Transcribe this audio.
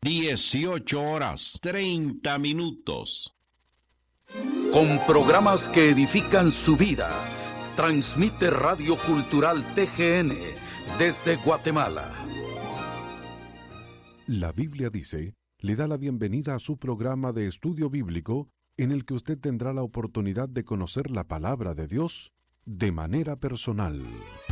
18:30. Con programas que edifican su vida, transmite Radio Cultural TGN desde Guatemala. La Biblia dice, le da la bienvenida a su programa de estudio bíblico en el que usted tendrá la oportunidad de conocer la palabra de Dios de manera personal.